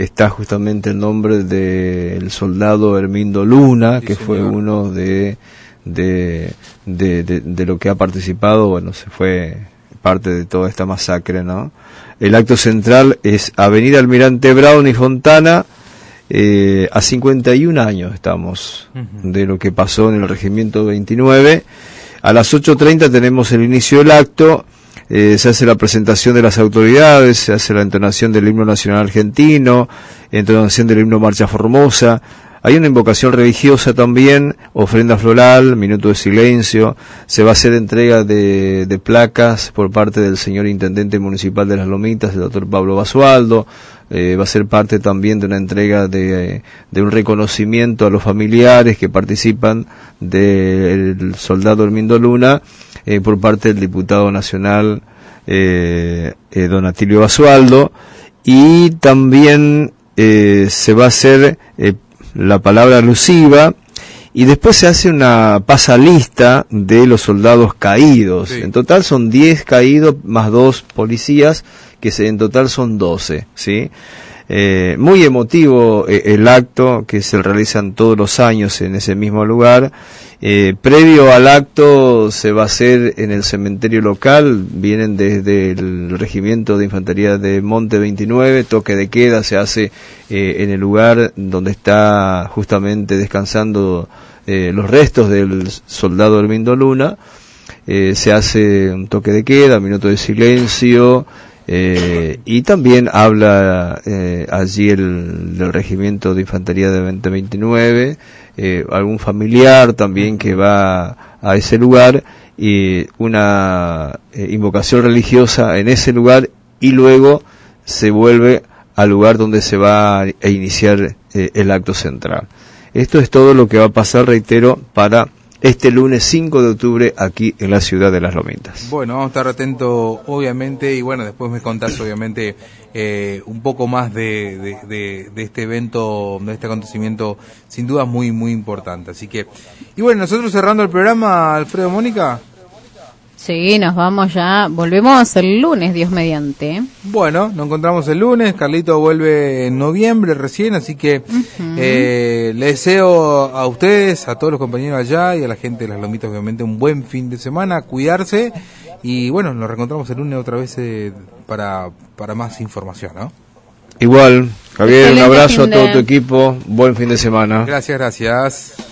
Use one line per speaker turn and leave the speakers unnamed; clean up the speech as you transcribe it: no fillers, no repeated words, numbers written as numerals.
está justamente el nombre del soldado Hermindo Luna, sí, que señor. Fue uno de lo que ha participado, bueno, se fue parte de toda esta masacre, ¿no? El acto central es Avenida Almirante Brown y Fontana, a 51 años estamos de lo que pasó en el Regimiento 29. A las 8:30 tenemos el inicio del acto, se hace la presentación de las autoridades, se hace la entonación del himno nacional argentino, entonación del himno Marcha Formosa. Hay una invocación religiosa también, ofrenda floral, minuto de silencio, se va a hacer entrega de placas por parte del señor Intendente Municipal de Las Lomitas, el doctor Pablo Basualdo, va a ser parte también de una entrega de un reconocimiento a los familiares que participan del soldado Hermindo Luna, por parte del diputado nacional don Atilio Basualdo, y también se va a hacer la palabra alusiva, y después se hace una pasalista de los soldados caídos. Sí. En total son 10 caídos más 2 policías, que en total son 12, ¿sí? Muy emotivo el acto, que se realizan todos los años en ese mismo lugar. Previo al acto se va a hacer en el cementerio local, vienen desde el Regimiento de Infantería de Monte 29, toque de queda se hace en el lugar donde está justamente descansando los restos del soldado Hermindo Luna. Se hace un toque de queda, minuto de silencio, y también habla allí del Regimiento de Infantería de 29, algún familiar también que va a ese lugar, y una invocación religiosa en ese lugar, y luego se vuelve al lugar donde se va a iniciar el acto central. Esto es todo lo que va a pasar, reitero, para este lunes 5 de octubre aquí en la ciudad de Las Lomitas.
Bueno, vamos a estar atentos, obviamente, y bueno, después me contás, obviamente, un poco más de este evento, de este acontecimiento, sin duda muy, muy importante. Así que, y bueno, nosotros cerrando el programa, Alfredo, Mónica.
Sí, nos vamos ya, volvemos el lunes, Dios mediante.
Bueno, nos encontramos el lunes, Carlito vuelve en noviembre recién, así que le deseo a ustedes, a todos los compañeros allá y a la gente de Las Lomitas, obviamente, un buen fin de semana, cuidarse, y bueno, nos reencontramos el lunes otra vez para más información, ¿no?
Igual, Javier, un abrazo a todo tu equipo, buen fin de semana.
Gracias.